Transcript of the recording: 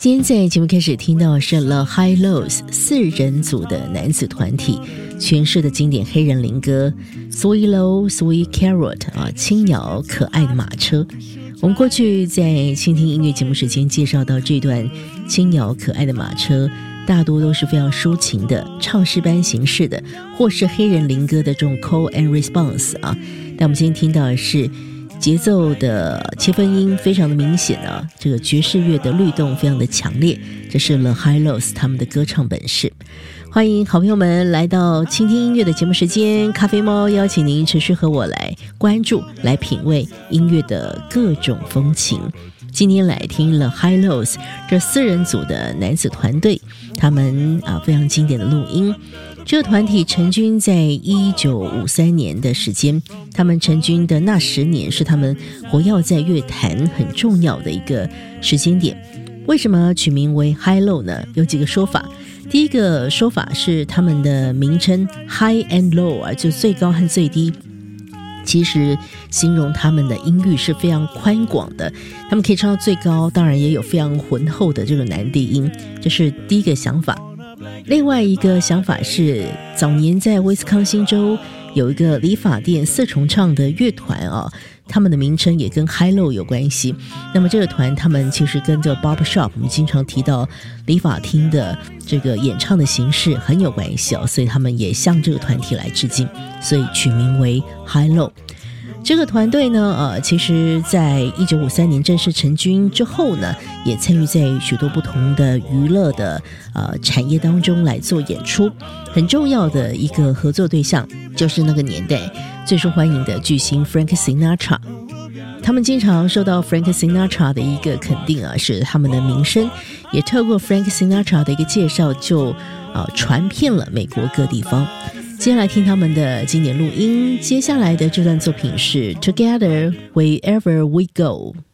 今天在节目开始听到是 The Hi-Lo's 4人组的男子团体诠释的经典黑人灵歌 Sweet Low Sweet Carrot 轻鸟可爱的马车。我们过去在倾听音乐节目时间介绍到这段轻鸟可爱的马车，大多都是非常抒情的唱诗班形式的，或是黑人灵歌的这种 call and response 但我们今天听到的是节奏的切分音非常的明显这个爵士乐的律动非常的强烈，这是 The Hi-Lo's 他们的歌唱本事。欢迎好朋友们来到倾听音乐的节目时间，咖啡猫邀请您持续和我来关注来品味音乐的各种风情。今天来听 The Hi-Lo's 这4人组的男子团队，他们非常经典的录音。这个团体成军在1953年的时间，他们成军的那10年是他们活跃在乐坛很重要的一个时间点。为什么取名为 Hi-Lo 呢？有几个说法。第一个说法是他们的名称 High and Low 就最高和最低，其实形容他们的音域是非常宽广的，他们可以唱到最高，当然也有非常浑厚的这个男低音，这是第一个想法。另外一个想法是早年在威斯康星州有一个理发店4重唱的乐团他们的名称也跟 Hi-Lo 有关系。那么这个团他们其实跟这个 barbershop 我们经常提到理发厅的这个演唱的形式很有关系所以他们也向这个团体来致敬，所以取名为 Hi-Lo。这个团队呢其实在1953年正式成军之后呢，也参与在许多不同的娱乐的产业当中来做演出。很重要的一个合作对象就是那个年代最受欢迎的巨星 Frank Sinatra。他们经常受到 Frank Sinatra 的一个肯定是他们的名声也透过 Frank Sinatra 的一个介绍就传遍了美国各地方。接下来听他们的经典录音，接下来的这段作品是 Together Wherever We Go。